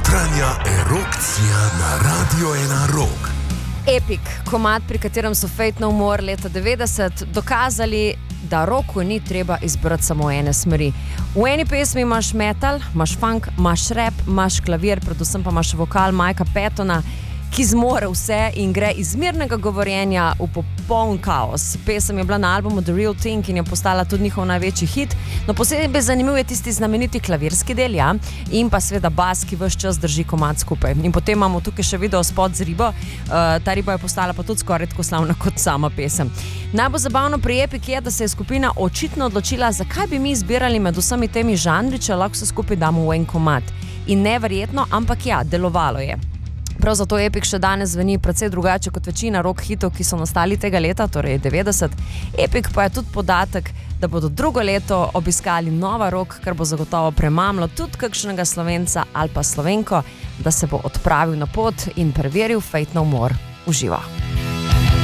Jutranja erupcija na Radio 1 Rock. Epic komad, pri katerem so Fate No More leta 90 dokazali, da roku ni treba izbrati samo ene smeri. V eni pesmi imaš metal, imaš funk, imaš rap, imaš klavir, predvsem pa imaš vokal Mikea Pattona, ki zmore vse in gre iz mirnega govorjenja v popoln kaos. Pesem je bila na albumu The Real Thing in je postala tudi njihov največji hit. No, posebej zanimiv je tisti znameniti klavirski del, ja, in pa seveda bas, ki ves čas drži komad skupaj. In potem imamo tukaj še video spot z ribo. Ta riba je postala pa tudi skoraj tako slavna kot sama pesem. Najbolj zabavno pri Epic je, da se je skupina očitno odločila, zakaj bi mi izbirali med vsemi temi žanri, če lahko se skupaj damo v en komad. In neverjetno, ampak ja, delovalo je. Prav zato Epic še danes zveni precej drugače kot večina rock hitov, ki so nastali tega leta, torej 90. Epic pa je tudi podatek, da bodo drugo leto obiskali nova rock, kar bo zagotovo premamlo tudi kakšnega Slovenca ali pa Slovenko, da se bo odpravil na pot in preveril Fate No More v živo.